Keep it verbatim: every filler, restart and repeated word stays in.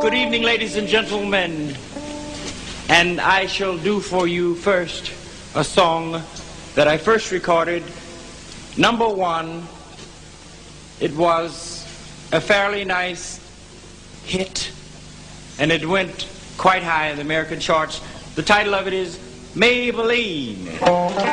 Good evening, ladies and gentlemen. And I shall do for you first a song that I first recorded. Number one, it was a fairly nice hit, and it went quite high in the American charts. The title of it is Maybelline.